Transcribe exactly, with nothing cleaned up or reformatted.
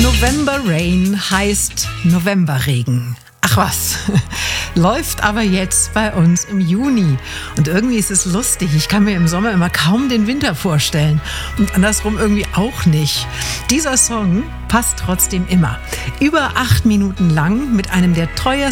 November Rain heißt Novemberregen. Ach was, läuft aber jetzt bei uns im Juni. Und irgendwie ist es lustig. Ich kann mir im Sommer immer kaum den Winter vorstellen. Und andersrum irgendwie auch nicht. Dieser Song passt trotzdem immer. Über acht Minuten lang mit einem der teuersten